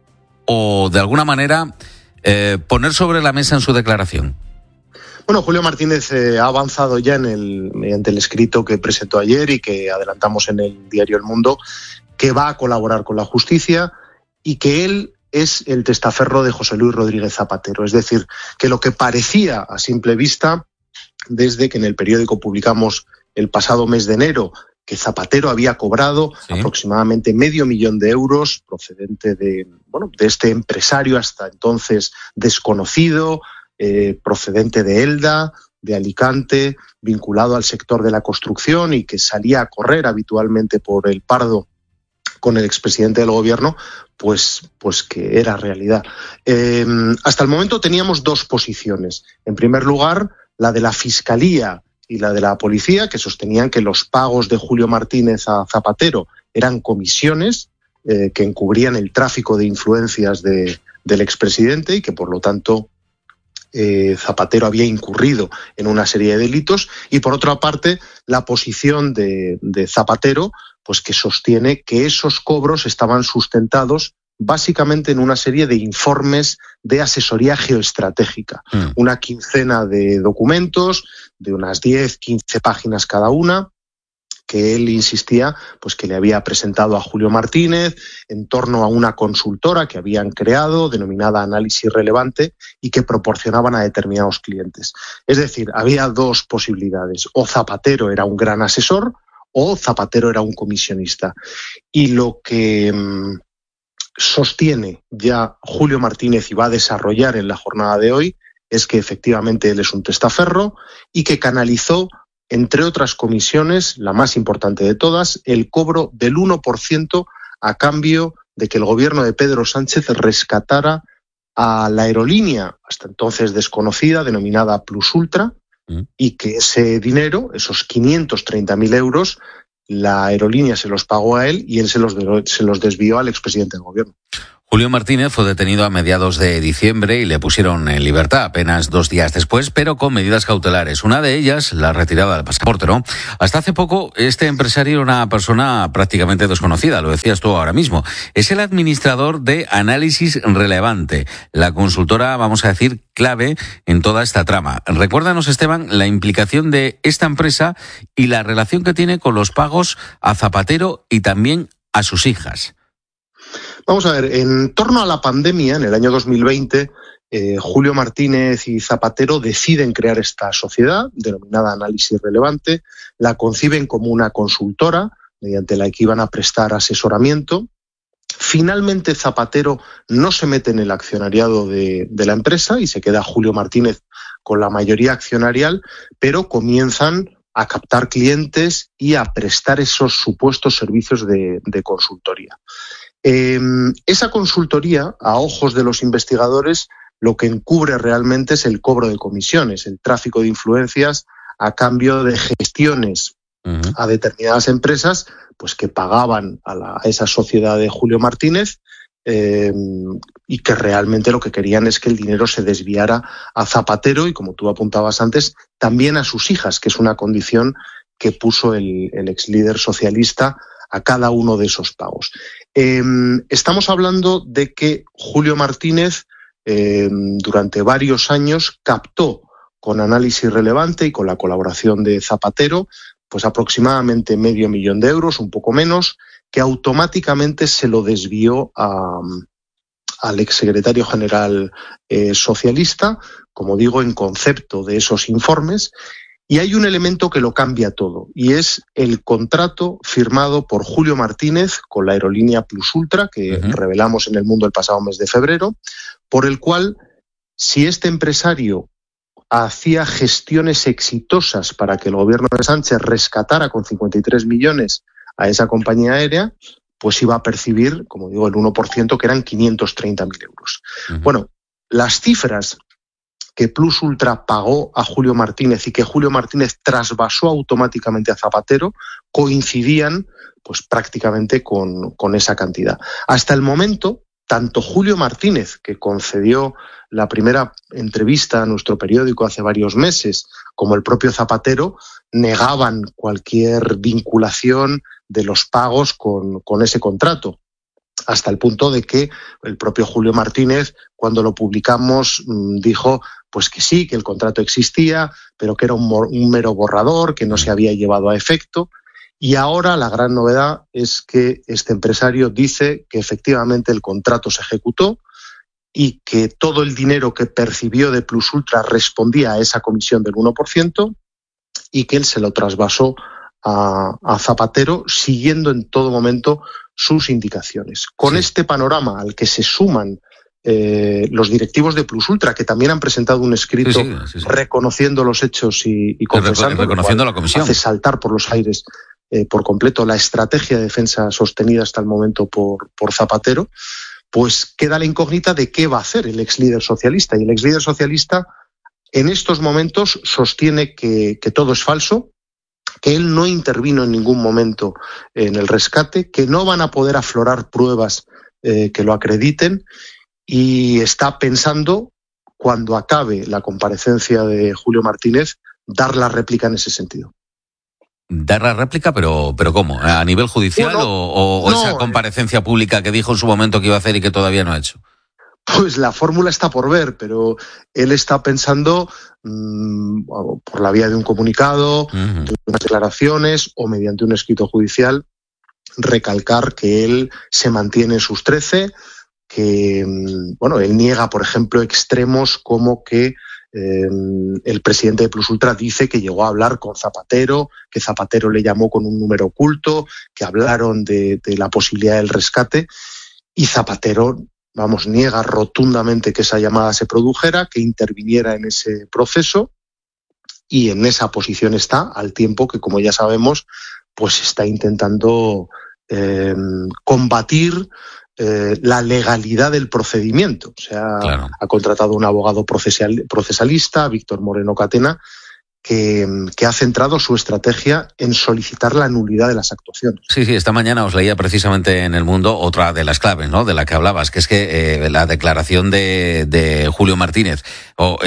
o de alguna manera poner sobre la mesa en su declaración? Bueno, Julio Martínez ha avanzado ya mediante el escrito que presentó ayer y que adelantamos en el diario El Mundo, que va a colaborar con la justicia y que él es el testaferro de José Luis Rodríguez Zapatero. Es decir, que lo que parecía a simple vista, desde que en el periódico publicamos el pasado mes de enero, que Zapatero había cobrado aproximadamente $500,000 euros procedente de este empresario hasta entonces desconocido, procedente de Elda, de Alicante, vinculado al sector de la construcción y que salía a correr habitualmente por el Pardo con el expresidente del gobierno, pues que era realidad. Hasta el momento teníamos dos posiciones. En primer lugar, la de la Fiscalía y la de la policía, que sostenían que los pagos de Julio Martínez a Zapatero eran comisiones que encubrían el tráfico de influencias del expresidente y que, por lo tanto, Zapatero había incurrido en una serie de delitos, y por otra parte la posición de Zapatero, pues que sostiene que esos cobros estaban sustentados básicamente en una serie de informes de asesoría geoestratégica, una quincena de documentos de unas 10, 15 páginas cada una, que él insistía pues que le había presentado a Julio Martínez en torno a una consultora que habían creado denominada Análisis Relevante y que proporcionaban a determinados clientes. Es decir, había dos posibilidades: o Zapatero era un gran asesor o Zapatero era un comisionista. Y lo que sostiene ya Julio Martínez y va a desarrollar en la jornada de hoy es que efectivamente él es un testaferro y que canalizó, entre otras comisiones, la más importante de todas, el cobro del 1% a cambio de que el gobierno de Pedro Sánchez rescatara a la aerolínea, hasta entonces desconocida, denominada Plus Ultra, y que ese dinero, esos 530.000 euros, la aerolínea se los pagó a él y él se los desvió al expresidente del gobierno. Julio Martínez fue detenido a mediados de diciembre y le pusieron en libertad apenas 2 días después, pero con medidas cautelares. Una de ellas, la retirada del pasaporte, ¿no? Hasta hace poco, este empresario era una persona prácticamente desconocida, lo decías tú ahora mismo. Es el administrador de Análisis Relevante, la consultora, vamos a decir, clave en toda esta trama. Recuérdanos, Esteban, la implicación de esta empresa y la relación que tiene con los pagos a Zapatero y también a sus hijas. Vamos a ver, en torno a la pandemia, en el año 2020, Julio Martínez y Zapatero deciden crear esta sociedad denominada Análisis Relevante, la conciben como una consultora mediante la que iban a prestar asesoramiento. Finalmente Zapatero no se mete en el accionariado de la empresa y se queda Julio Martínez con la mayoría accionarial, pero comienzan a captar clientes y a prestar esos supuestos servicios de consultoría. Esa consultoría, a ojos de los investigadores, lo que encubre realmente es el cobro de comisiones, el tráfico de influencias a cambio de gestiones a determinadas empresas, pues que pagaban a esa sociedad de Julio Martínez y que realmente lo que querían es que el dinero se desviara a Zapatero y, como tú apuntabas antes, también a sus hijas, que es una condición que puso el ex líder socialista a cada uno de esos pagos. Estamos hablando de que Julio Martínez durante varios años captó con Análisis Relevante y con la colaboración de Zapatero pues aproximadamente 500.000 euros, un poco menos, que automáticamente se lo desvió al exsecretario general socialista, como digo, en concepto de esos informes. Y hay un elemento que lo cambia todo, y es el contrato firmado por Julio Martínez con la aerolínea Plus Ultra, que revelamos en El Mundo el pasado mes de febrero, por el cual, si este empresario hacía gestiones exitosas para que el gobierno de Sánchez rescatara con 53 millones a esa compañía aérea, pues iba a percibir, como digo, el 1%, que eran 530.000 euros. Bueno, las cifras que Plus Ultra pagó a Julio Martínez y que Julio Martínez trasvasó automáticamente a Zapatero coincidían pues prácticamente con esa cantidad. Hasta el momento, tanto Julio Martínez, que concedió la primera entrevista a nuestro periódico hace varios meses, como el propio Zapatero, negaban cualquier vinculación de los pagos con ese contrato, hasta el punto de que el propio Julio Martínez, cuando lo publicamos, dijo pues que sí, que el contrato existía, pero que era un mero borrador, que no se había llevado a efecto. Y ahora la gran novedad es que este empresario dice que efectivamente el contrato se ejecutó y que todo el dinero que percibió de Plus Ultra respondía a esa comisión del 1% y que él se lo trasvasó a Zapatero siguiendo en todo momento sus indicaciones. Con este panorama al que se suman los directivos de Plus Ultra, que también han presentado un escrito reconociendo los hechos y confesando, reconociendo la comisión, hace saltar por los aires por completo la estrategia de defensa sostenida hasta el momento por Zapatero, pues queda la incógnita de qué va a hacer el ex líder socialista. Y el ex líder socialista en estos momentos sostiene que todo es falso, que él no intervino en ningún momento en el rescate, que no van a poder aflorar pruebas que lo acrediten, y está pensando cuando acabe la comparecencia de Julio Martínez, dar la réplica en ese sentido. ¿Dar la réplica? ¿Pero cómo? ¿A nivel judicial o no, esa comparecencia pública que dijo en su momento que iba a hacer y que todavía no ha hecho? Pues la fórmula está por ver, pero él está pensando por la vía de un comunicado, de unas declaraciones o mediante un escrito judicial, recalcar que él se mantiene en sus 13, que él niega, por ejemplo, extremos como que el presidente de Plus Ultra dice que llegó a hablar con Zapatero, que Zapatero le llamó con un número oculto, que hablaron de la posibilidad del rescate, y Zapatero, niega rotundamente que esa llamada se produjera, que interviniera en ese proceso, y en esa posición está, al tiempo que, como ya sabemos, pues está intentando combatir la legalidad del procedimiento. O sea, claro, ha contratado un abogado procesalista, Víctor Moreno Catena, que ha centrado su estrategia en solicitar la nulidad de las actuaciones. Sí, esta mañana os leía precisamente en El Mundo otra de las claves, ¿no?, de la que hablabas, que es que la declaración de Julio Martínez, o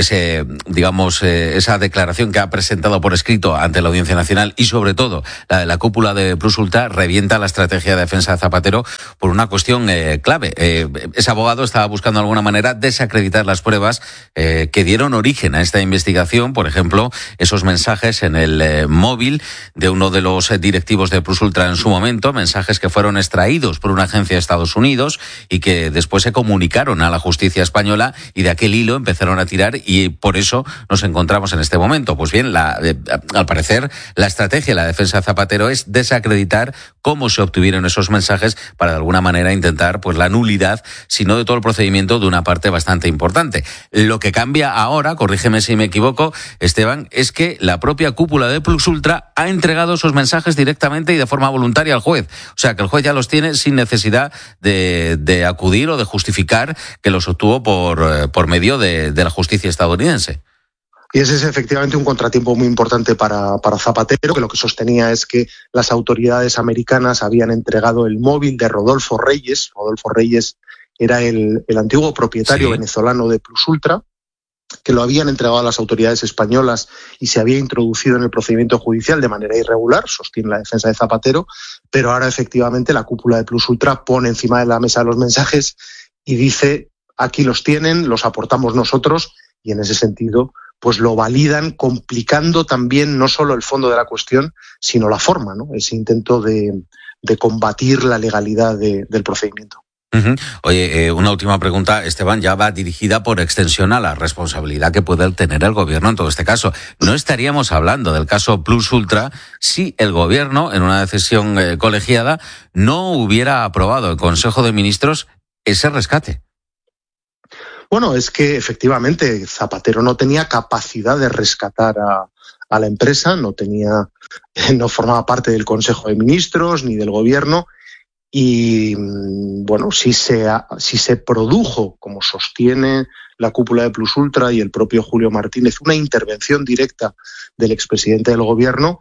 esa declaración que ha presentado por escrito ante la Audiencia Nacional, y sobre todo la de la cúpula de Plus Ultra, revienta la estrategia de defensa de Zapatero por una cuestión clave. Ese abogado estaba buscando de alguna manera desacreditar las pruebas que dieron origen a esta investigación, por ejemplo, esos mensajes en el móvil de uno de los directivos de Plus Ultra en su momento, mensajes que fueron extraídos por una agencia de Estados Unidos y que después se comunicaron a la justicia española, y de aquel hilo empezaron a tirar, y por eso nos encontramos en este momento. Pues bien, al parecer, la estrategia de la defensa de Zapatero es desacreditar cómo se obtuvieron esos mensajes para de alguna manera intentar pues la nulidad, si no de todo el procedimiento, de una parte bastante importante. Lo que cambia ahora, corrígeme si me equivoco, Esteban, es que la propia cúpula de Plus Ultra ha entregado esos mensajes directamente y de forma voluntaria al juez. O sea, que el juez ya los tiene sin necesidad de acudir o de justificar que los obtuvo por medio de la justicia estadounidense. Y ese es efectivamente un contratiempo muy importante para Zapatero, que lo que sostenía es que las autoridades americanas habían entregado el móvil de Rodolfo Reyes. Rodolfo Reyes era el antiguo propietario venezolano de Plus Ultra, que lo habían entregado a las autoridades españolas y se había introducido en el procedimiento judicial de manera irregular, sostiene la defensa de Zapatero, pero ahora efectivamente la cúpula de Plus Ultra pone encima de la mesa los mensajes y dice: aquí los tienen, los aportamos nosotros, y en ese sentido pues lo validan, complicando también no solo el fondo de la cuestión, sino la forma, ¿no?, ese intento de combatir la legalidad del procedimiento. Oye, una última pregunta, Esteban, ya va dirigida por extensión a la responsabilidad que puede tener el gobierno en todo este caso. No estaríamos hablando del caso Plus Ultra si el gobierno, en una decisión colegiada, no hubiera aprobado el Consejo de Ministros ese rescate. Bueno, es que efectivamente Zapatero no tenía capacidad de rescatar a la empresa, no formaba parte del Consejo de Ministros ni del gobierno. Y bueno, si se produjo, como sostiene la cúpula de Plus Ultra y el propio Julio Martínez, una intervención directa del expresidente del gobierno,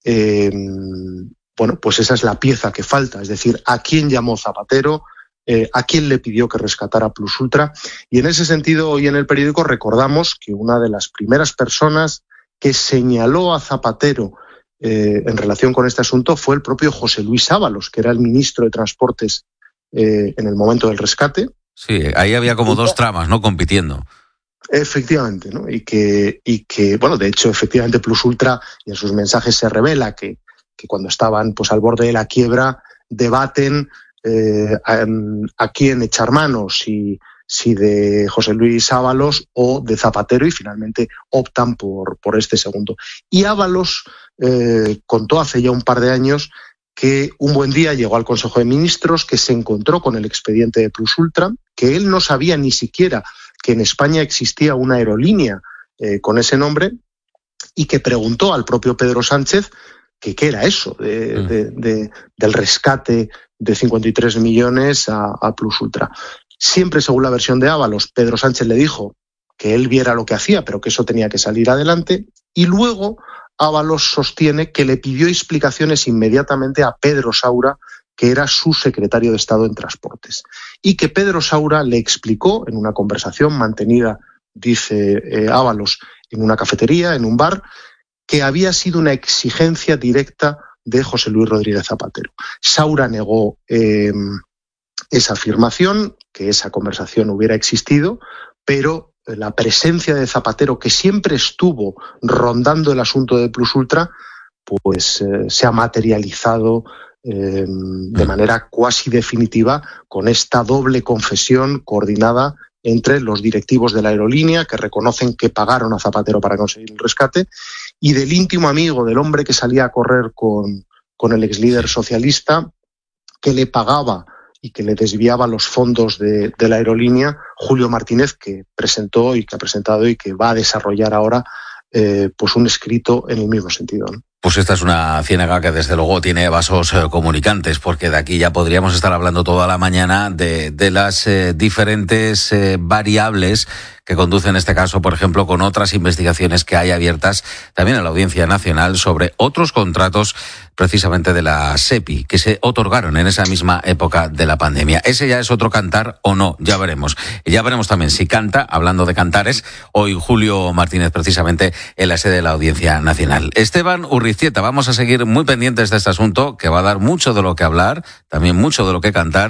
pues esa es la pieza que falta. Es decir, ¿a quién llamó Zapatero? ¿A quién le pidió que rescatara Plus Ultra? Y en ese sentido, hoy en El Periódico recordamos que una de las primeras personas que señaló a Zapatero en relación con este asunto fue el propio José Luis Ábalos, que era el ministro de Transportes en el momento del rescate. Sí, ahí había como dos tramas, ¿no?, compitiendo. Efectivamente, ¿no? Y que de hecho, efectivamente, Plus Ultra, y en sus mensajes se revela que cuando estaban pues al borde de la quiebra, debaten a quién echar mano, si de José Luis Ábalos o de Zapatero, y finalmente optan por este segundo. Y Ábalos contó hace ya un par de años que un buen día llegó al Consejo de Ministros, que se encontró con el expediente de Plus Ultra, que él no sabía ni siquiera que en España existía una aerolínea con ese nombre, y que preguntó al propio Pedro Sánchez que qué era eso del rescate de 53 millones a Plus Ultra. Siempre, según la versión de Ábalos, Pedro Sánchez le dijo que él viera lo que hacía, pero que eso tenía que salir adelante, y luego Ábalos sostiene que le pidió explicaciones inmediatamente a Pedro Saura, que era su secretario de Estado en Transportes, y que Pedro Saura le explicó en una conversación mantenida dice Ábalos en una cafetería, en un bar, que había sido una exigencia directa de José Luis Rodríguez Zapatero. Saura negó esa afirmación, que esa conversación hubiera existido, pero la presencia de Zapatero, que siempre estuvo rondando el asunto de Plus Ultra, pues se ha materializado de manera cuasi definitiva con esta doble confesión coordinada entre los directivos de la aerolínea, que reconocen que pagaron a Zapatero para conseguir el rescate, y del íntimo amigo del hombre que salía a correr con el exlíder socialista, que le pagaba y que le desviaba los fondos de la aerolínea, Julio Martínez, que presentó y que ha presentado y que va a desarrollar ahora pues un escrito en el mismo sentido, ¿no? Pues esta es una ciénaga que desde luego tiene vasos comunicantes, porque de aquí ya podríamos estar hablando toda la mañana de las diferentes variables que conducen en este caso, por ejemplo, con otras investigaciones que hay abiertas también a la Audiencia Nacional sobre otros contratos precisamente de la SEPI que se otorgaron en esa misma época de la pandemia. Ese ya es otro cantar o no, ya veremos. Y ya veremos también si canta, hablando de cantares, hoy Julio Martínez precisamente en la sede de la Audiencia Nacional. Esteban Urriztieta, vamos a seguir muy pendientes de este asunto que va a dar mucho de lo que hablar, también mucho de lo que cantar.